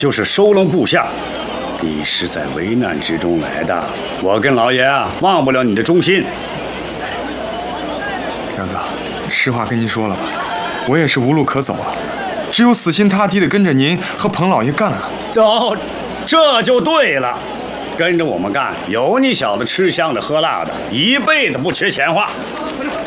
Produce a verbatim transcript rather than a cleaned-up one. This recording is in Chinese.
就是收了部下，你是在危难之中来的。我跟老爷啊，忘不了你的忠心。 杨哥，实话跟您说了吧，我也是无路可走了，只有死心塌地的跟着您和彭老爷干了。 哦，这就对了，跟着我们干，有你小子吃香的喝辣的，一辈子不缺钱花。